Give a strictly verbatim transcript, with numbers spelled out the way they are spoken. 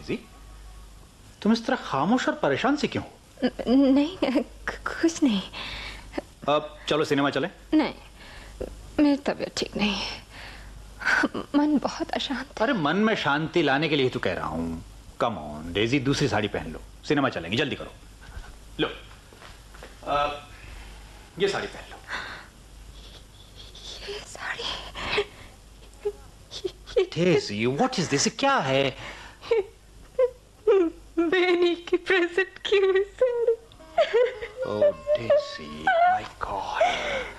Daisy, तुम इस तरह खामोश और परेशान से क्यों? नहीं, कुछ नहीं। अब चलो सिनेमा चले। नहीं, मेरी तबीयत ठीक नहीं है, मन बहुत अशांत। अरे मन में शांति लाने के लिए तो कह रहा हूँ। कम ऑन डेजी, दूसरी साड़ी पहन लो, सिनेमा चलेंगे, जल्दी करो। लो, आ, ये साड़ी पहन लो। ये sari? Daisy, what is this? क्या है? बेनी की प्रेजेंट की हुई साड़ी। ओह डेजी, माय गॉड।